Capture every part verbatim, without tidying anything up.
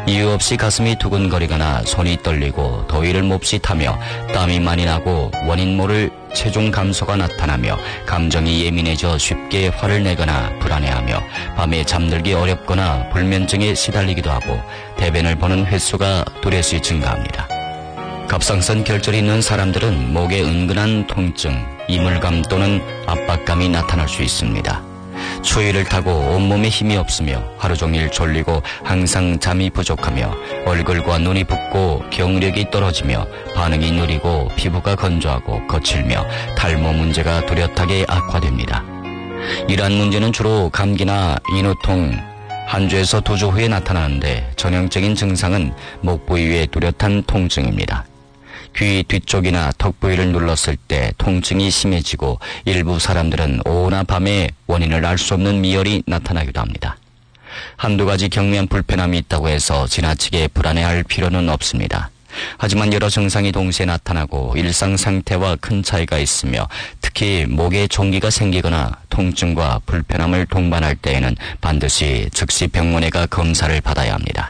이유 없이 가슴이 두근거리거나 손이 떨리고 더위를 몹시 타며 땀이 많이 나고 원인 모를 체중 감소가 나타나며 감정이 예민해져 쉽게 화를 내거나 불안해하며 밤에 잠들기 어렵거나 불면증에 시달리기도 하고 대변을 보는 횟수가 뚜렷이 증가합니다. 갑상선 결절이 있는 사람들은 목에 은근한 통증, 이물감 또는 압박감이 나타날 수 있습니다. 추위를 타고 온몸에 힘이 없으며 하루 종일 졸리고 항상 잠이 부족하며 얼굴과 눈이 붓고 경력이 떨어지며 반응이 느리고 피부가 건조하고 거칠며 탈모 문제가 뚜렷하게 악화됩니다. 이러한 문제는 주로 감기나 인후통, 한 주에서 두 주 후에 나타나는데 전형적인 증상은 목 부위의 뚜렷한 통증입니다. 귀 뒤쪽이나 턱 부위를 눌렀을 때 통증이 심해지고 일부 사람들은 오후나 밤에 원인을 알 수 없는 미열이 나타나기도 합니다. 한두 가지 경미한 불편함이 있다고 해서 지나치게 불안해할 필요는 없습니다. 하지만 여러 증상이 동시에 나타나고 일상 상태와 큰 차이가 있으며 특히 목에 종기가 생기거나 통증과 불편함을 동반할 때에는 반드시 즉시 병원에 가 검사를 받아야 합니다.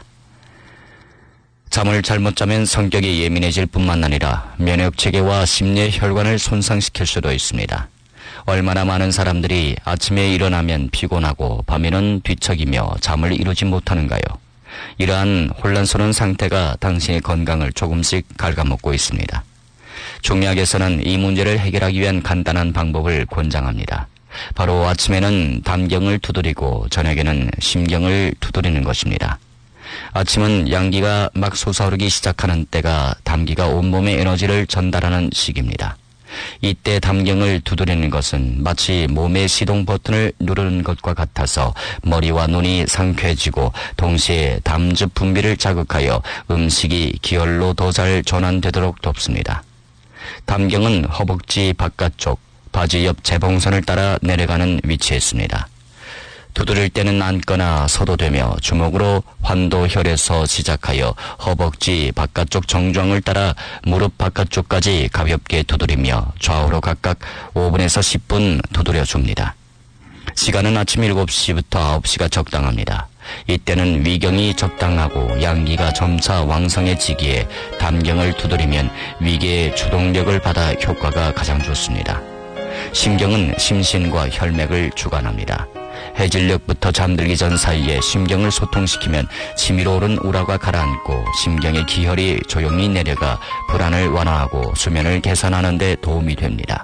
잠을 잘못 자면 성격이 예민해질 뿐만 아니라 면역체계와 심뇌 혈관을 손상시킬 수도 있습니다. 얼마나 많은 사람들이 아침에 일어나면 피곤하고 밤에는 뒤척이며 잠을 이루지 못하는가요? 이러한 혼란스러운 상태가 당신의 건강을 조금씩 갉아먹고 있습니다. 중의학에서는 이 문제를 해결하기 위한 간단한 방법을 권장합니다. 바로 아침에는 담경을 두드리고 저녁에는 심경을 두드리는 것입니다. 아침은 양기가 막 솟아오르기 시작하는 때가 담기가 온몸에 에너지를 전달하는 시기입니다. 이때 담경을 두드리는 것은 마치 몸의 시동 버튼을 누르는 것과 같아서 머리와 눈이 상쾌해지고 동시에 담즙 분비를 자극하여 음식이 기혈로 더 잘 전환되도록 돕습니다. 담경은 허벅지 바깥쪽, 바지 옆 재봉선을 따라 내려가는 위치에 있습니다. 두드릴 때는 앉거나 서도 되며 주먹으로 환도혈에서 시작하여 허벅지 바깥쪽 정중앙을 따라 무릎 바깥쪽까지 가볍게 두드리며 좌우로 각각 오 분에서 십 분 두드려 줍니다. 시간은 아침 일곱 시부터 아홉 시가 적당합니다. 이때는 위경이 적당하고 양기가 점차 왕성해지기에 담경을 두드리면 위계의 주동력을 받아 효과가 가장 좋습니다. 심경은 심신과 혈맥을 주관합니다. 해질녘부터 잠들기 전 사이에 심경을 소통시키면 치밀어 오른 우라가 가라앉고 심경의 기혈이 조용히 내려가 불안을 완화하고 수면을 개선하는 데 도움이 됩니다.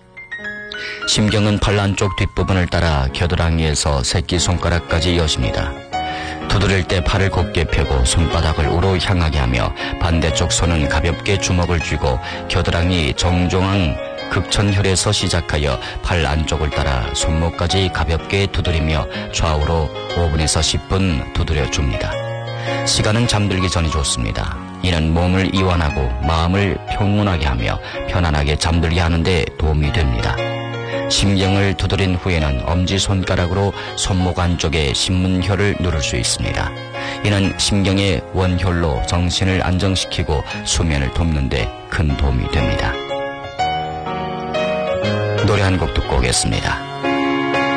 심경은 팔 안쪽 뒷부분을 따라 겨드랑이에서 새끼손가락까지 이어집니다. 두드릴 때 팔을 곧게 펴고 손바닥을 우로 향하게 하며 반대쪽 손은 가볍게 주먹을 쥐고 겨드랑이 정중앙 극천혈에서 시작하여 팔 안쪽을 따라 손목까지 가볍게 두드리며 좌우로 오 분에서 십 분 두드려 줍니다. 시간은 잠들기 전이 좋습니다. 이는 몸을 이완하고 마음을 평온하게 하며 편안하게 잠들게 하는 데 도움이 됩니다. 심경을 두드린 후에는 엄지손가락으로 손목 안쪽에 신문혈을 누를 수 있습니다. 이는 심경의 원혈로 정신을 안정시키고 수면을 돕는 데 큰 도움이 됩니다. 노래 한 곡 듣고 오겠습니다.